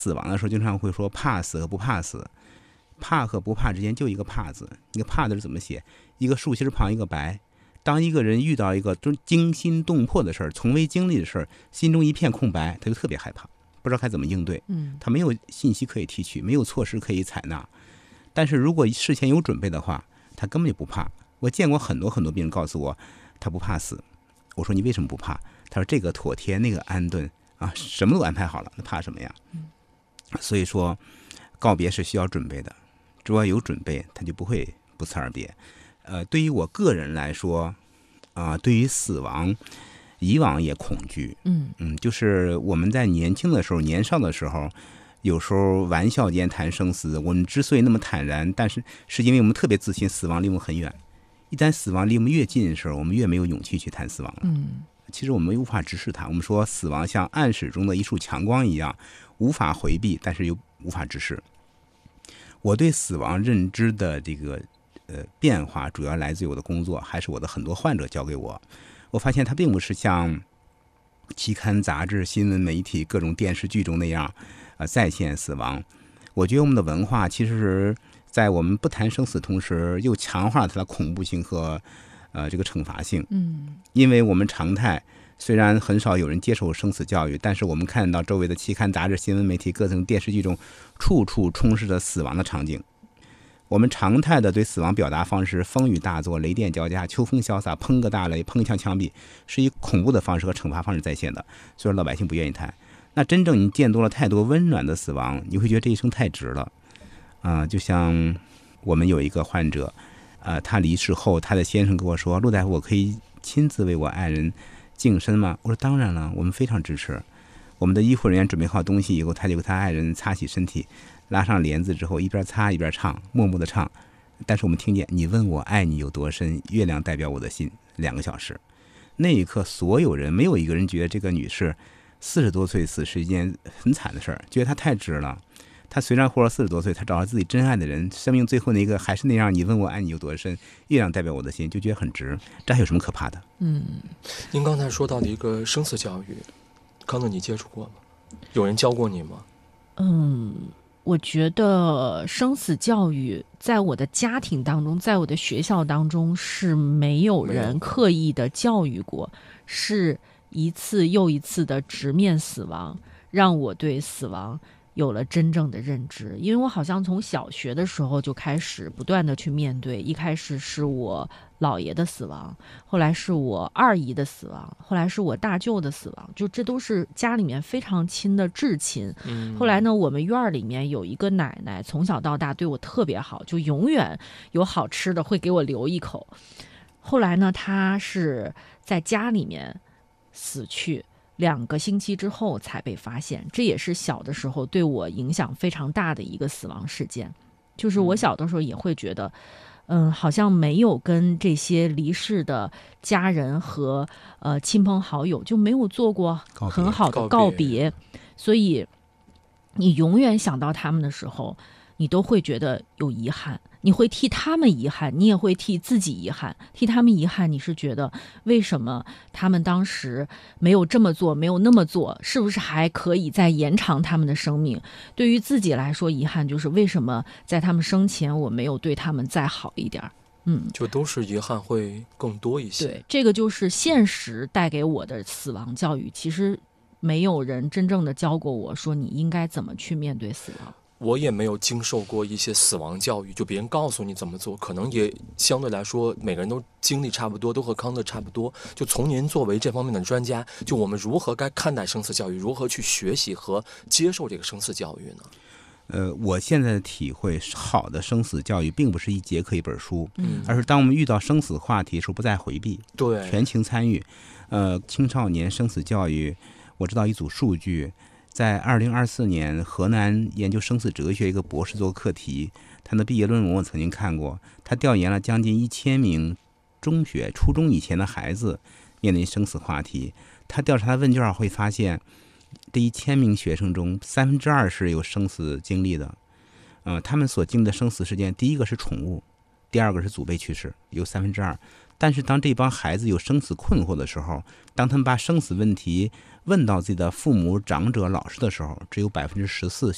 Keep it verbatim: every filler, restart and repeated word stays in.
死亡的时候经常会说怕死和不怕死，怕和不怕之间就一个怕字，一个怕字是怎么写？一个竖心旁一个白。当一个人遇到一个惊心动魄的事儿，从未经历的事儿，心中一片空白，他就特别害怕，不知道该怎么应对。 嗯， 他没有信息可以提取，没有措施可以采纳。但是如果事前有准备的话，他根本就不怕。我见过很多很多病人告诉我，他不怕死。我说你为什么不怕？他说这个妥帖，那个安顿啊，什么都安排好了，那怕什么呀？所以说，告别是需要准备的，只要有准备，他就不会不辞而别。呃，对于我个人来说，啊、呃，对于死亡，以往也恐惧。 嗯嗯，就是我们在年轻的时候、年少的时候，有时候玩笑间谈生死，我们之所以那么坦然，但是是因为我们特别自信，死亡离我们很远。一旦死亡离我们越近的时候，我们越没有勇气去谈死亡了。 嗯， 其实我们无法直视它。我们说死亡像暗室中的一束强光一样，无法回避，但是又无法直视。我对死亡认知的这个呃变化，主要来自于我的工作，还是我的很多患者教给我。我发现它并不是像期刊、杂志、新闻媒体、各种电视剧中那样，呃，再现死亡。我觉得我们的文化其实是在我们不谈生死同时，又强化它的恐怖性和呃这个惩罚性。 嗯， 因为我们常态虽然很少有人接受生死教育，但是我们看到周围的期刊、杂志、新闻媒体、各种电视剧中，处处充斥着死亡的场景。我们常态的对死亡表达方式，风雨大作、雷电交加、秋风潇洒、砰个大雷、砰一枪枪毙，是以恐怖的方式和惩罚方式再现的，所以老百姓不愿意谈。那真正你见多了太多温暖的死亡，你会觉得这一生太值了啊、呃！就像我们有一个患者，呃，他离世后，他的先生跟我说：“陆大夫，我可以亲自为我爱人净身吗？”我说：“当然了，我们非常支持。”我们的医护人员准备好东西以后，他就给他爱人擦洗身体，拉上帘子之后，一边擦一边唱，默默的唱。但是我们听见你问我爱你有多深，月亮代表我的心，两个小时。那一刻，所有人没有一个人觉得这个女士四十多岁死是一件很惨的事儿，觉得她太值了。她虽然活了四十多岁，她找到自己真爱的人，生命最后那个还是那样，你问我爱你有多深，月亮代表我的心，就觉得很值。这还有什么可怕的？ 嗯， 您刚才说到的一个生死教育，康乐你接触过吗？有人教过你吗？ 嗯，我觉得生死教育在我的家庭当中，在我的学校当中是没有人刻意的教育过，是一次又一次的直面死亡，让我对死亡有了真正的认知。因为我好像从小学的时候就开始不断的去面对，一开始是我姥爷的死亡，后来是我二姨的死亡，后来是我大舅的死亡，就这都是家里面非常亲的至亲。 嗯， 后来呢，我们院里面有一个奶奶，从小到大对我特别好，就永远有好吃的会给我留一口。后来呢，她是在家里面死去，两个星期之后才被发现，这也是小的时候对我影响非常大的一个死亡事件。就是我小的时候也会觉得嗯，好像没有跟这些离世的家人和呃亲朋好友就没有做过很好的告别，所以你永远想到他们的时候，你都会觉得有遗憾，你会替他们遗憾，你也会替自己遗憾。替他们遗憾，你是觉得为什么他们当时没有这么做，没有那么做，是不是还可以再延长他们的生命？对于自己来说，遗憾就是为什么在他们生前我没有对他们再好一点。嗯， 就都是遗憾会更多一些。 对，这个就是现实带给我的死亡教育。其实没有人真正的教过我说你应该怎么去面对死亡。 我也没有经受过一些死亡教育，就别人告诉你怎么做，可能也相对来说每个人都经历差不多，都和康乐差不多。就从您作为这方面的专家，就我们如何该看待生死教育，如何去学习和接受这个生死教育呢？ 呃，我现在的体会，好的生死教育并不是一节课一本书， 嗯， 而是当我们遇到生死话题的时候不再回避， 对， 全情参与。呃，青少年生死教育，我知道一组数据。在二零二四年，河南研究生死哲学一个博士做课题，他的毕业论文我曾经看过。他调研了将近一千名中学、初中以前的孩子面临生死话题。他调查的问卷会发现，这一千名学生中，三分之二是有生死经历的。呃，他们所经历的生死事件，第一个是宠物，第二个是祖辈去世，有三分之二。但是当这帮孩子有生死困惑的时候，当他们把生死问题问到自己的父母、长者、老师的时候，只有百分之十四